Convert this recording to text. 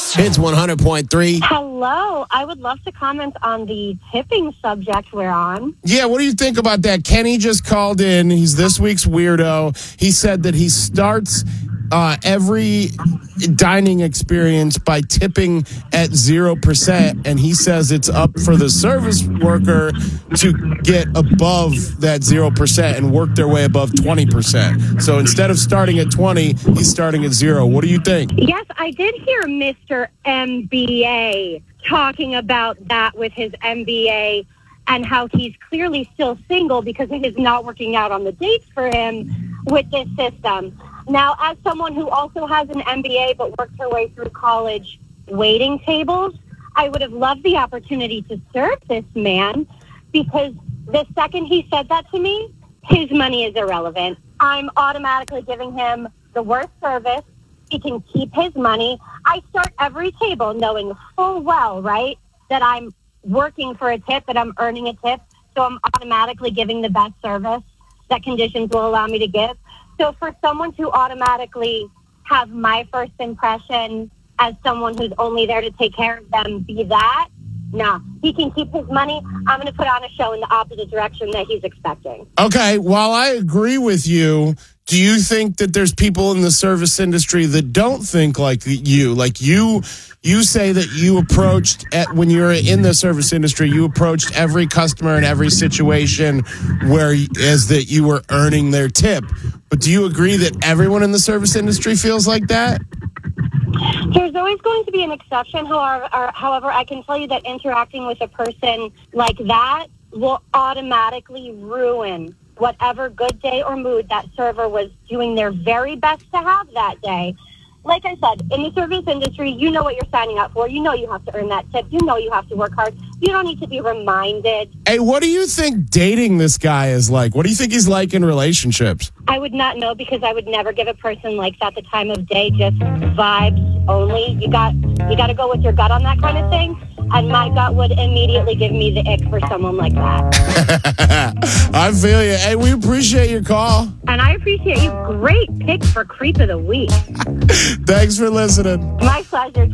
Hits 100.3. Hello. I would love to comment on the tipping subject we're on. Yeah, what do you think about that? Kenny just called in. He's this week's weirdo. He said that he starts every dining experience by tipping at 0%, and he says it's up for the service worker to get above that 0% and work their way above 20%. So instead of starting at 20, he's starting at 0. What do you think? Yes, I did hear Mr. MBA talking about that with his MBA and how he's clearly still single because it is not working out on the dates for him with this system. Now, as someone who also has an MBA but worked her way through college waiting tables, I would have loved the opportunity to serve this man because the second he said that to me, his money is irrelevant. I'm automatically giving him the worst service. He can keep his money. I start every table knowing full well, right, that I'm working for a tip, that I'm earning a tip, so I'm automatically giving the best service that conditions will allow me to give. So for someone to automatically have my first impression as someone who's only there to take care of them be that, no. He can keep his money. I'm going to put on a show in the opposite direction that he's expecting. Okay, while I agree with you, do you think that there's people in the service industry that don't think like you? Like you say that you approached, when you were in the service industry, you approached every customer in every situation as that you were earning their tip. But do you agree that everyone in the service industry feels like that? There's always going to be an exception. However, I can tell you that interacting with a person like that will automatically ruin whatever good day or mood that server was doing their very best to have that day. Like I said, in the service industry, you know what you're signing up for. You know you have to earn that tip. You know you have to work hard. You don't need to be reminded. Hey, what do you think dating this guy is like? What do you think he's like in relationships? I would not know because I would never give a person like that the time of day, just vibes only. You got to go with your gut on that kind of thing. And my gut would immediately give me the ick for someone like that. I feel you. Hey, we appreciate your call. And I appreciate you. Great pick for Creep of the Week. Thanks for listening. My pleasure.